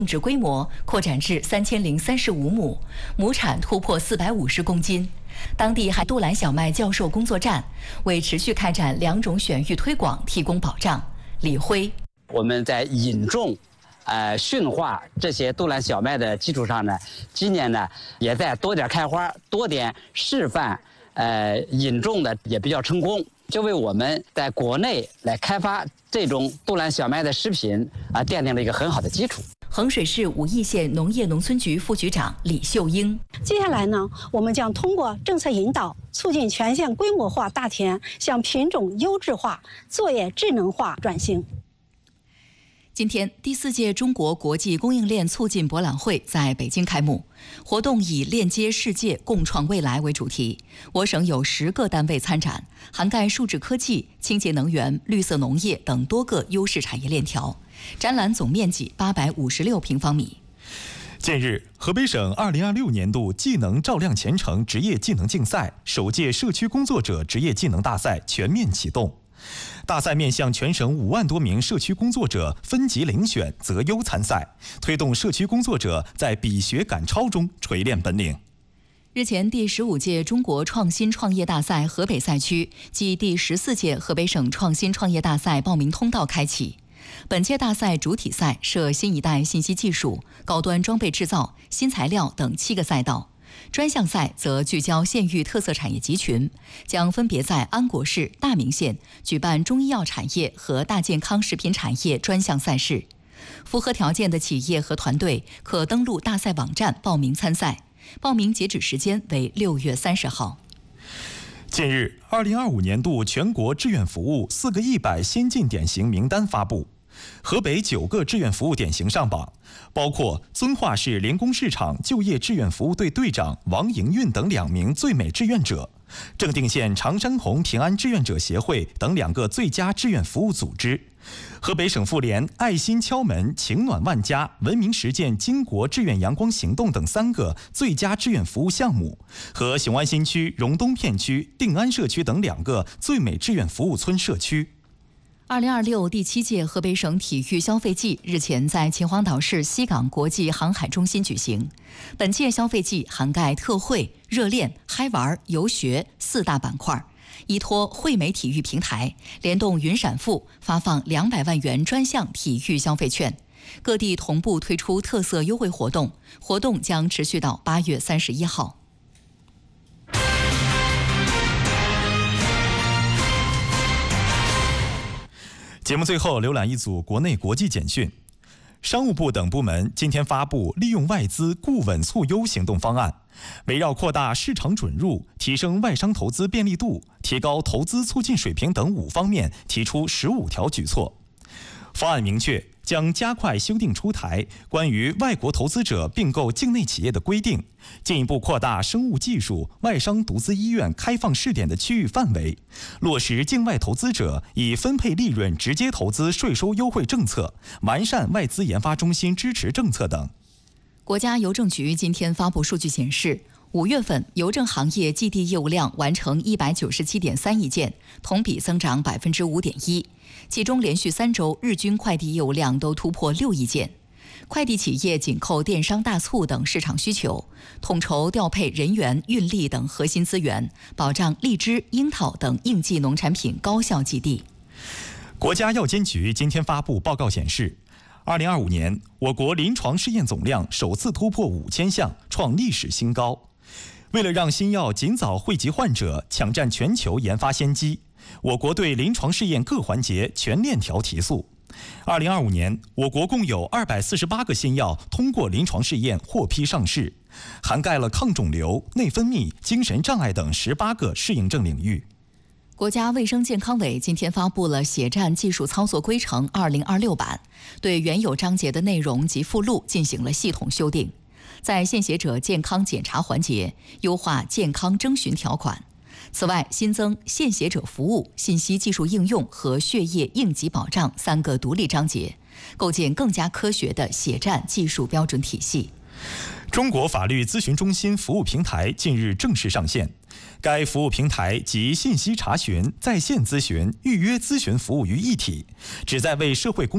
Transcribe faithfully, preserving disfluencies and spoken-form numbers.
种植规模扩展至三千零三十五亩，亩产突破四百五十公斤。当地还杜兰小麦教授工作站，为持续开展两种选育推广提供保障。李辉， 我们在引种、呃驯化这些杜兰小麦的基础上呢，今年呢也在多点开花，多点示范，呃引种的也比较成功，就为我们在国内来开发这种杜兰小麦的食品啊奠定了一个很好的基础。 衡水市武义县农业农村局副局长李秀英， 接下来呢，我们将通过政策引导，促进全县规模化大田向品种优质化、作业智能化转型。 今天，第四届中国国际供应链促进博览会在北京开幕。活动以“链接世界，共创未来”为主题，我省有十个单位参展，涵盖数字科技、清洁能源、绿色农业等多个优势产业链条。展览总面积八百五十六平方米。 近日，河北省二零二六年度技能照亮前程职业技能竞赛首届社区工作者职业技能大赛全面启动。大赛面向全省五万多名社区工作者分级遴选择优参赛，推动社区工作者在比学赶超中锤炼本领。 日前，第十五届中国创新创业大赛河北赛区暨第十四届河北省创新创业大赛报名通道开启。本届大赛主体赛设新一代信息技术、高端装备制造、新材料等七个赛道，专项赛则聚焦县域特色产业集群，将分别在安国市、大名县举办中医药产业和大健康食品产业专项赛事。符合条件的企业和团队可登录大赛网站报名参赛，报名截止时间为六月三十号。 近日，二零二五年度全国志愿服务四个一百先进典型名单发布，河北九个志愿服务典型上榜，包括遵化市联工市场就业志愿服务队队长王营运等两名最美志愿者，正定县长山红平安志愿者协会等两个最佳志愿服务组织，河北省妇联爱心敲门情暖万家文明实践巾帼志愿阳光行动等三个最佳志愿服务项目，和雄安新区荣东片区定安社区等两个最美志愿服务村社区。 二零二六第七届河北省体育消费季日前在秦皇岛市西港国际航海中心举行。本届消费季涵盖特惠、热恋、嗨玩、游学四大板块，依托惠美体育平台，联动云闪付，发放两百万元专项体育消费券。各地同步推出特色优惠活动，活动将持续到八月三十一号。 节目最后浏览一组国内国际简讯。商务部等部门今天发布利用外资固稳促优行动方案，围绕扩大市场准入、提升外商投资便利度、提高投资促进水平等五方面提出十五条举措。方案明确，将加快修订出台关于外国投资者并购境内企业的规定，进一步扩大生物技术外商独资医院开放试点的区域范围，落实境外投资者以分配利润直接投资税收优惠政策，完善外资研发中心支持政策等。 国家邮政局今天发布数据显示，五月份邮政行业寄递业务量完成一百九十七点三亿件，同比增长百分之五点一。其中连续三周日均快递业务量都突破六亿件。快递企业紧扣电商大促等市场需求，统筹调配人员、运力等核心资源，保障荔枝、樱桃等应季农产品高效寄递。 国家药监局今天发布报告显示，二零二五年我国临床试验总量首次突破五千项，创历史新高。为了让新药尽早惠及患者，抢占全球研发先机，我国对临床试验各环节全链条提速。二零二五年，我国共有二百四十八个新药通过临床试验获批上市，涵盖了抗肿瘤、内分泌、精神障碍等十八个适应症领域。 国家卫生健康委今天发布了血站技术操作规程二零二六版，对原有章节的内容及附录进行了系统修订。在献血者健康检查环节优化健康征询条款。此外，新增献血者服务、信息技术应用和血液应急保障三个独立章节，构建更加科学的血站技术标准体系。 中国法律咨询中心服务平台近日正式上线，该服务平台集信息查询、在线咨询、预约咨询服务于一体，旨在为社会公